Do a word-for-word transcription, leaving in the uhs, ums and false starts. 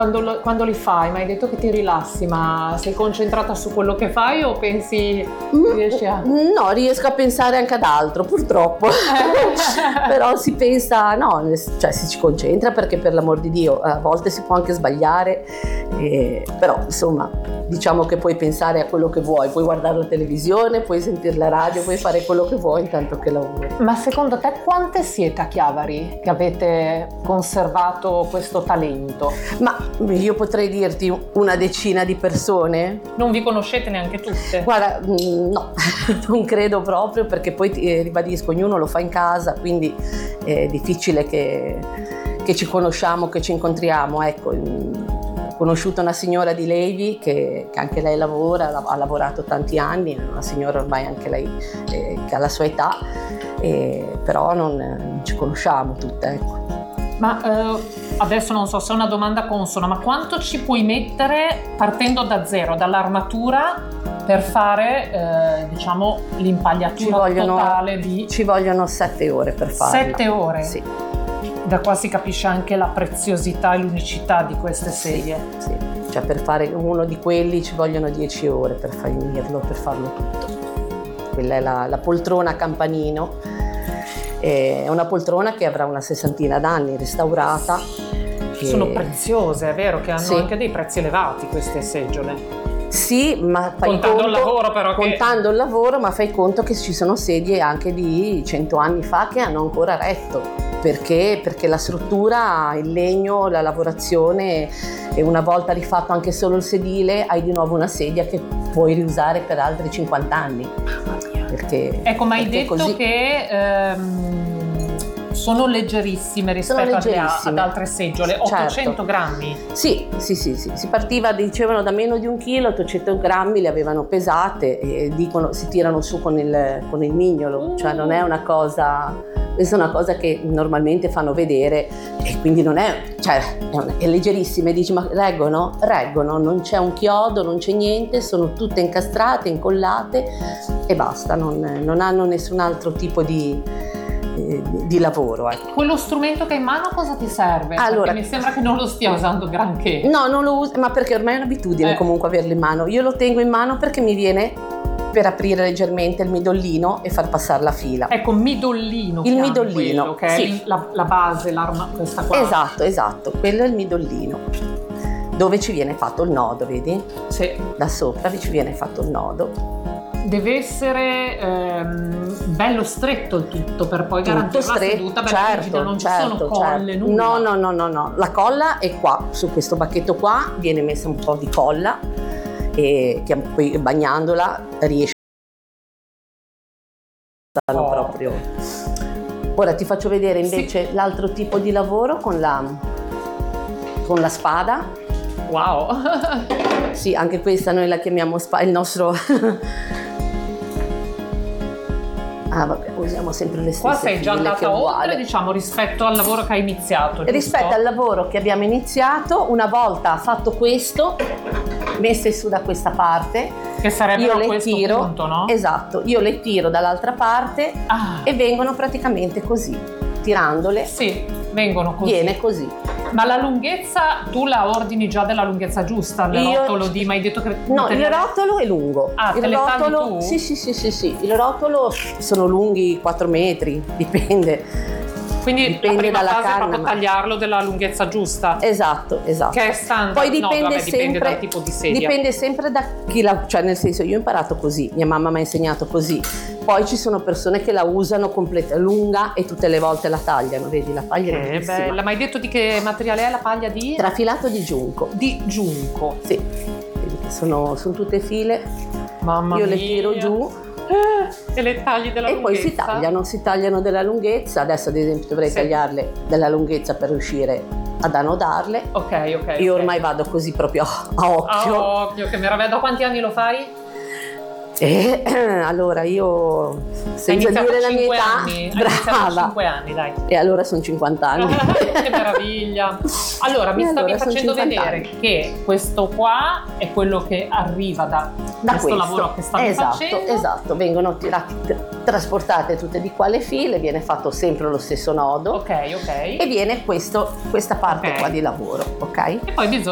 Quando, lo, quando li fai, mi hai detto che ti rilassi, ma sei concentrata su quello che fai o pensi Mm, riesci a... No, riesco a pensare anche ad altro, purtroppo. Però si pensa, no, cioè si ci concentra perché per l'amor di Dio a volte si può anche sbagliare, eh, però insomma diciamo che puoi pensare a quello che vuoi, puoi guardare la televisione, puoi sentire la radio, puoi fare quello che vuoi intanto che lavori. Ma secondo te quante siete a Chiavari che avete conservato questo talento? Ma io potrei dirti una decina di persone. Non vi conoscete neanche tutte? Guarda, no, non credo proprio, perché poi ti ribadisco, ognuno lo fa in casa, quindi è difficile che, che ci conosciamo, che ci incontriamo. Ecco, ho conosciuto una signora di Levi che, che anche lei lavora, ha lavorato tanti anni, è una signora ormai anche lei eh, che ha la sua età, eh, però non, non ci conosciamo tutte, ecco. Ma eh, adesso non so se è una domanda consona, ma quanto ci puoi mettere partendo da zero, dall'armatura, per fare eh, diciamo l'impagliatura ci vogliono, totale di... Ci vogliono sette ore per farlo. Sette ore? Sì. Da qua si capisce anche la preziosità e l'unicità di queste sedie. Sì, sì. Cioè per fare uno di quelli ci vogliono dieci ore per finirlo, per farlo tutto. Quella è la, la poltrona a campanino. È una poltrona che avrà una sessantina d'anni, restaurata. Sono e... preziose, è vero che hanno sì. anche dei prezzi elevati queste seggiole. Sì, ma fai contando conto, il lavoro però contando che... il lavoro, ma fai conto che ci sono sedie anche di cento anni fa che hanno ancora retto. Perché? Perché la struttura, il legno, la lavorazione, e una volta rifatto anche solo il sedile, hai di nuovo una sedia che puoi riusare per altri cinquanta anni. Perché, ecco, ma hai detto così... che ehm, sono leggerissime rispetto sono leggerissime. Ad, ad altre seggiole, certo. ottocento grammi? Sì, sì, sì, sì, si partiva, dicevano, da meno di un chilo, ottocento grammi le avevano pesate e dicono si tirano su con il, con il mignolo, uh. cioè non è una cosa, questa è una cosa che normalmente fanno vedere e quindi non è, cioè è, una, è leggerissima e dici ma reggono? Reggono, non c'è un chiodo, non c'è niente, sono tutte incastrate, incollate e basta, non, non hanno nessun altro tipo di... di lavoro. Ecco. Quello strumento che hai in mano cosa ti serve? Allora, perché mi sembra che non lo stia usando granché. No, non lo uso, ma perché ormai è un'abitudine eh. comunque averlo in mano. Io lo tengo in mano perché mi viene per aprire leggermente il midollino e far passare la fila. Ecco, midollino. Il midollino, quello, che sì. è la, la base, l'arma, questa qua. Esatto, esatto, quello è il midollino. Dove ci viene fatto il nodo, vedi? Sì. Da sopra ci viene fatto il nodo. Deve essere ehm, bello stretto il tutto per poi tutto garantire la stretto, seduta, certo, rigida, non certo, ci sono colle, certo. nulla. No, no, no, no, no, la colla è qua, su questo bacchetto qua viene messa un po' di colla e che poi bagnandola riesce a oh. proprio. Ora ti faccio vedere invece sì. l'altro tipo di lavoro con la, con la spada. Wow! Sì, anche questa noi la chiamiamo spada, il nostro... Ah vabbè, usiamo sempre le stesse. Qua sei già andata oltre, uguale. diciamo, rispetto al lavoro che hai iniziato, giusto? Rispetto al lavoro che abbiamo iniziato, una volta fatto questo, messe su da questa parte, che sarebbe io a le questo tiro, punto, no? Esatto, io le tiro dall'altra parte ah. e vengono praticamente così, tirandole. Sì, vengono così. Viene così. Ma la lunghezza, tu la ordini già della lunghezza giusta, il io, rotolo di, ma hai detto che... No, te il ne... rotolo è lungo. Ah, il te le rotolo, tagli tu? Sì, sì, sì, sì, sì. Il rotolo sono lunghi quattro metri, dipende. Quindi dipende la prima dalla fase canna, è proprio ma... tagliarlo della lunghezza giusta. Esatto, esatto. Che è standard. Poi dipende, no, vabbè, sempre, dipende dal tipo di sedia. Dipende sempre da chi la... Cioè nel senso, io ho imparato così, mia mamma mi ha insegnato così. Poi ci sono persone che la usano completa, lunga e tutte le volte la tagliano, vedi, la paglia è eh, bellissima. Bella, ma hai detto di che materiale è la paglia di? Trafilato di giunco. Di giunco. Sì, vedi che sono, sono tutte file. Mamma io mia. le tiro giù. E le tagli della e lunghezza? E poi si tagliano, si tagliano della lunghezza. Adesso ad esempio dovrei sì. tagliarle della lunghezza per riuscire ad annodarle. Ok, ok. Io okay. ormai vado così proprio a occhio. A occhio, che meraviglia. Da quanti anni lo fai? E, allora io, senza dire la mia età, anni. brava. cinque anni, dai. E allora sono cinquanta anni. Che meraviglia. Allora, mi stavi allora facendo vedere anni. che questo qua è quello che arriva da, da questo, questo lavoro che stavi esatto, facendo. Esatto, vengono tirati, trasportate tutte di qua le file, viene fatto sempre lo stesso nodo. Ok, ok. E viene questo, questa parte okay. qua di lavoro, ok? E poi bisogna